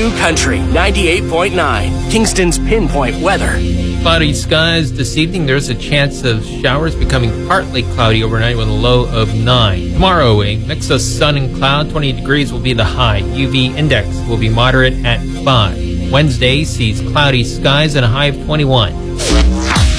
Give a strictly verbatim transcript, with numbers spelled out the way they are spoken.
New Country ninety-eight point nine, Kingston's pinpoint weather. Cloudy skies this evening. There's a chance of showers becoming partly cloudy overnight with a low of nine. Tomorrow, a mix of sun and cloud. twenty degrees will be the high. U V index will be moderate at five. Wednesday sees cloudy skies and a high of twenty-one.